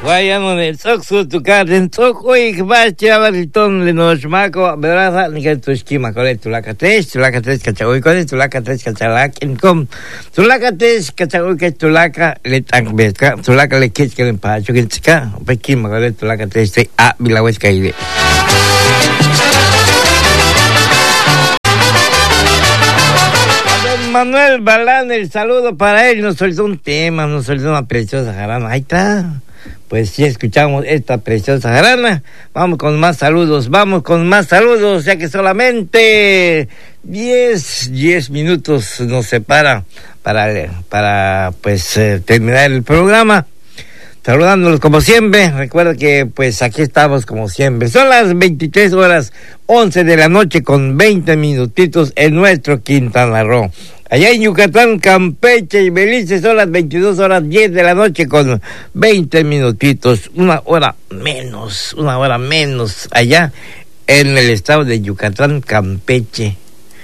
Guayano de Soxu, tu carden, Soxui, Bacha, Bariton, Lenochmaco, Beraza, Nickel, Tushkima, Colet, Tulacates, Cachaui, Colet, Tulacates, Cachalac, Incom, Tulacates, Cachaui, Tulaca, Letang Besca, Tulaca, Le Kitch, Pacho, Kitska, Pekima, Colet, Tulacates, A, Vilahuesca. Manuel Balán, el saludo para él, nos solicitó un tema, nos solicitó una preciosa jarana, ahí está. Pues si escuchamos esta preciosa jarana, vamos con más saludos, ya que solamente 10 minutos nos separa para terminar el programa. Saludándolos como siempre, recuerda que pues aquí estamos como siempre. Son las 23:11 de la noche con 20 minutitos en nuestro Quintana Roo. Allá en Yucatán, Campeche y Belice son las 22:10 de la noche con 20 minutitos. Una hora menos allá en el estado de Yucatán, Campeche.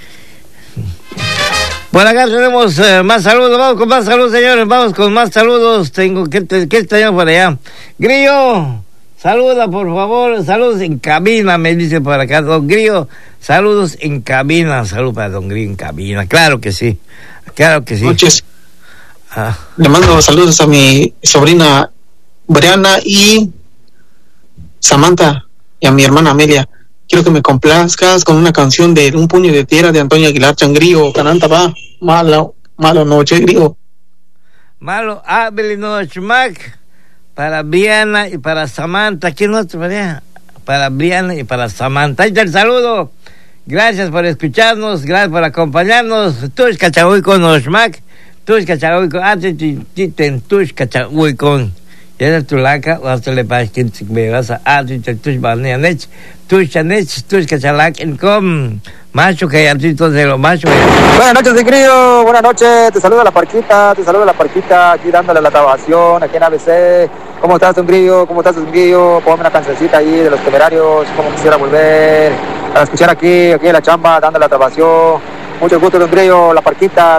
Por acá tenemos más saludos, vamos con más saludos, señores, vamos con más saludos. ¿Qué tenemos por allá? Grillo, saluda por favor, saludos en cabina, me dice por acá don Grillo, saludos en cabina, salud para don Grillo en cabina, claro que sí. Noches. Le mando saludos a mi sobrina Briana y Samantha y a mi hermana Amelia. Quiero que me complazcas con una canción de Un puño de tierra de Antonio Aguilar Changrío. Cananta va, malo noche, Grío. Malo, Nochmac, para Briana y para Samantha. ¿Quién otro para Briana y para Samantha? Ahí está el saludo. Gracias por escucharnos, gracias por acompañarnos. Tush Cachahuy con Nochmac, Tush Cachahuy con Titen, Tush Cachahuy con Yera Tulaca, vas a le pas que me vas a Tush Barneanech. Tush Cachalac en com macho que artitos de lo macho. Buenas noches, de Grillo, buenas noches, te saluda la Parquita, aquí dándole la grabación, aquí en ABC. ¿Cómo estás, don Grillo? Ponme una cancioncita ahí de Los Temerarios, como quisiera volver a escuchar aquí en la chamba, dándole la grabación. Mucho gusto, don Grillo, la Parquita.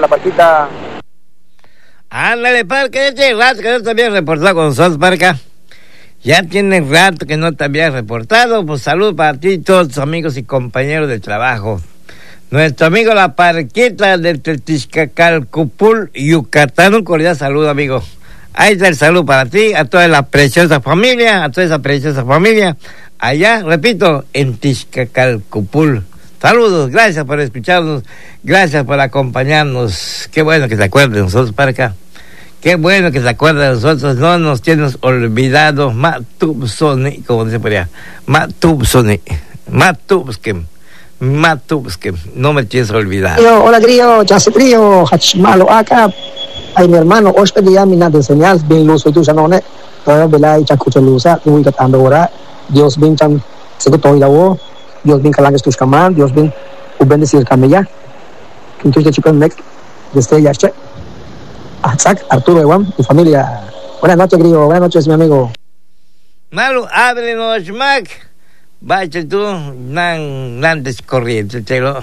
Ándale, Parca, este rato que no te había reportado con nosotros, Parca. Ya tiene rato que no te había reportado, pues salud para ti y todos tus amigos y compañeros de trabajo. Nuestro amigo La Parquita de Tezcacalcupul, Yucatán, un cordial saludo, amigo. Ahí está el saludo para ti, a toda esa preciosa familia, allá, repito, en Tezcacalcupul. Saludos, gracias por escucharnos, gracias por acompañarnos. Qué bueno que se acuerden de nosotros, para acá. Qué bueno que se acuerda de nosotros, no nos tienes olvidado, Matubsone, como dice por allá, Matubsone, no me tienes olvidado. Hola Grillo, Chase Grillo, Hachmalo acá, ay mi hermano, Oshpe ya mina de señal, bien luz, tú ya no ne, todo belay, chacuchelusa, muy catando ahora, Dios bien chan, se que todo ilawo, Dios bien calangas tus caman, Dios bien, bendecir camella, que entonces chico next, desde ya che. Arturo Ewan, tu familia. Buenas noches, Grillo. Buenas noches, mi amigo. Malo, ábrenos, Mac. Vaya tú, nantes corriente, chelo.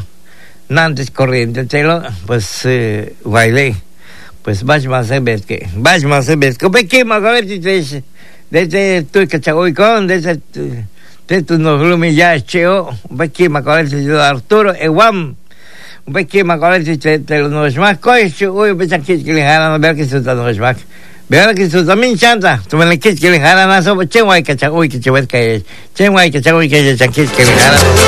Pues, baile. Pues, vas más a ver que. ¿Cómo que más a ver si desde tu cachagoy con, desde tu no ya cheo, que más a ver si Arturo Ewan. Un poquito más con el te los Nochmac, uy, pensar que le jalan, ver que se está Nochmac. Ver que se también chanta, tú me le quieres que le jalan a eso, chenguay que chagoy que chevet que es, chenguay que chagoy que es, que le jalan.